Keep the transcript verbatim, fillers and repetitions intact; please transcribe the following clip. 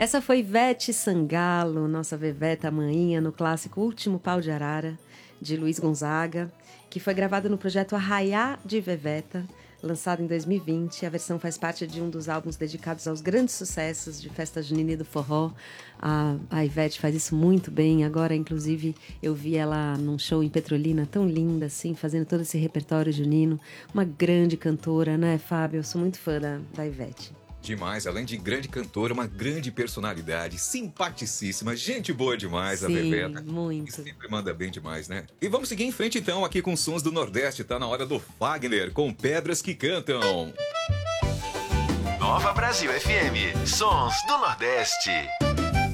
Essa foi Ivete Sangalo, nossa Veveta Maninha, no clássico Último Pau de Arara, de Luiz Gonzaga, que foi gravado no projeto Arraiá de Veveta, lançado em dois mil e vinte. A versão faz parte de um dos álbuns dedicados aos grandes sucessos de festa junina e do forró. A, a Ivete faz isso muito bem. Agora, inclusive, eu vi ela num show em Petrolina, tão linda assim, fazendo todo esse repertório junino. Uma grande cantora, né, Fábio? Eu sou muito fã da, da Ivete. Demais, além de grande cantora, uma grande personalidade, simpaticíssima, gente boa demais. Sim, a Veveta. Muito. E sempre manda bem demais, né? E vamos seguir em frente então aqui com Sons do Nordeste. Tá na hora do Fagner, com Pedras que Cantam. Nova Brasil F M, Sons do Nordeste.